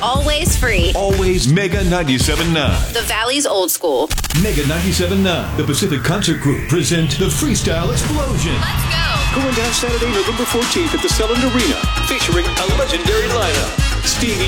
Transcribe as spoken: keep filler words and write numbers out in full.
always free. Always Mega ninety-seven point nine. The Valley's old school. Mega ninety-seven point nine. The Pacific Concert Group present the Freestyle Explosion. Let's go. Going down Saturday, November fourteenth at the Selland Arena, featuring a legendary lineup. Stevie